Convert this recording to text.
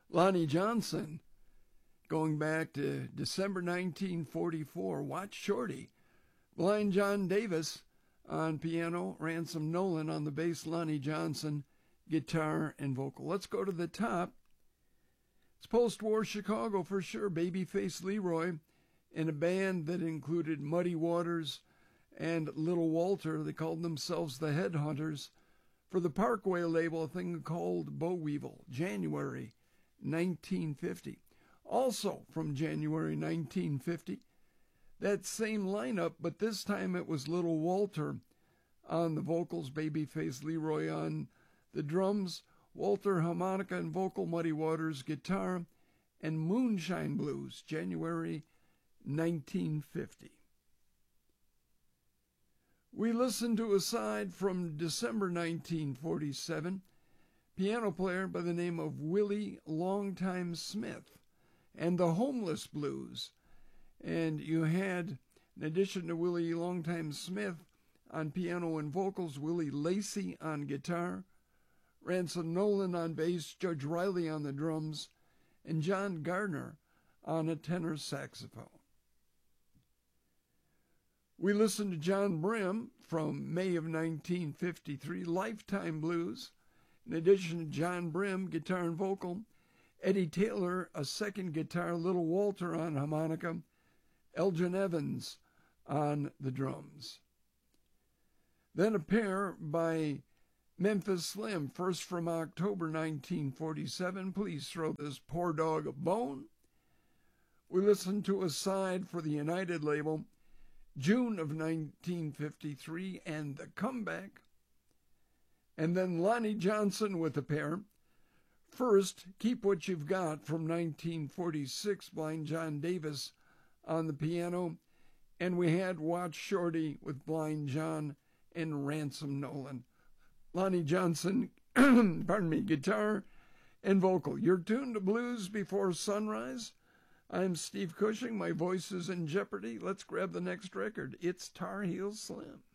Lonnie Johnson, going back to December 1944, Watch Shorty. Blind John Davis on piano, Ransom Nolan on the bass, Lonnie Johnson, guitar and vocal. Let's go to the top. It's post-war Chicago for sure. Babyface Leroy in a band that included Muddy Waters and Little Walter. They called themselves the Headhunters. For the Parkway label, a thing called Boll Weevil, January 1950. Also from January 1950, that same lineup, but this time it was Little Walter on the vocals, Babyface Leroy on the drums, Walter harmonica and vocal, Muddy Waters guitar, and Moonshine Blues, January 1950. We listened to a side from December 1947, piano player by the name of Willie Longtime Smith, and the Homeless Blues. And you had, in addition to Willie Longtime Smith on piano and vocals, Willie Lacey on guitar, Ransom Nolan on bass, Judge Riley on the drums, and John Gardner on a tenor saxophone. We listened to John Brim from May of 1953, Lifetime Blues. In addition to John Brim, guitar and vocal, Eddie Taylor, a second guitar, Little Walter on harmonica, Elgin Evans on the drums. Then a pair by Memphis Slim, first from October 1947, Please Throw This Poor Dog a Bone. We listened to a side for the United label, June of 1953, and The Comeback. And then Lonnie Johnson with a pair. First, Keep What You've Got from 1946, Blind John Davis on the piano. And we had Watch Shorty with Blind John and Ransom Nolan. Lonnie Johnson, guitar and vocal. You're tuned to Blues Before Sunrise. I'm Steve Cushing. My voice is in jeopardy. Let's grab the next record. It's Tar Heel Slim.